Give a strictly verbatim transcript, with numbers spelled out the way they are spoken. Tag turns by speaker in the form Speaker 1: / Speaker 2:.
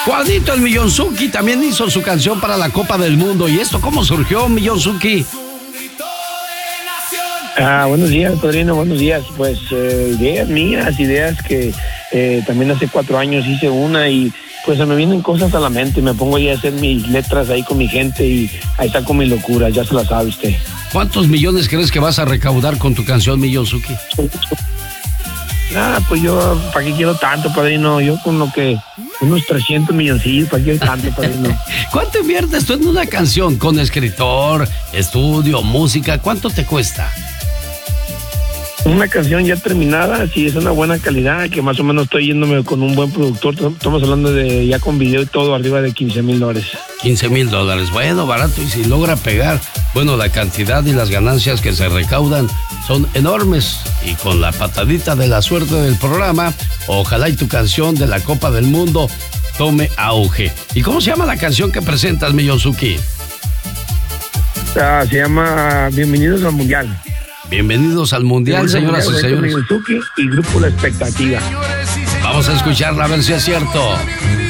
Speaker 1: Juanito el Millonzuki también hizo su canción para la Copa del Mundo. ¿Y esto cómo surgió, Millonzuki?
Speaker 2: Ah, buenos días, padrino, buenos días. Pues eh, ideas mías, ideas que eh, también hace cuatro años hice una y pues se me vienen cosas a la mente. Me pongo ahí a hacer mis letras ahí con mi gente y ahí está con mi locura, ya se la sabe usted.
Speaker 1: ¿Cuántos millones crees que vas a recaudar con tu canción, Millonzuki?
Speaker 2: Ah, pues yo, ¿para qué quiero tanto, padrino? Yo con lo que, unos trescientos milloncillos, ¿para qué quiero tanto, padrino?
Speaker 1: ¿Cuánto inviertes tú en una canción? Con escritor, estudio, música, ¿cuánto te cuesta?
Speaker 2: Una canción ya terminada, si es una buena calidad, que más o menos estoy yéndome con un buen productor, estamos hablando de ya con video y todo, arriba de quince mil dólares.
Speaker 1: quince mil dólares, bueno, barato, y si logra pegar, bueno, la cantidad y las ganancias que se recaudan son enormes, y con la patadita de la suerte del programa, ojalá y tu canción de la Copa del Mundo tome auge. ¿Y cómo se llama la canción que presentas, Millonzuki?
Speaker 2: Ah, se llama Bienvenidos al Mundial.
Speaker 1: Bienvenidos al Mundial, señoras y señores.
Speaker 2: Y Grupo La Expectativa.
Speaker 1: Vamos a escucharla a ver si es cierto.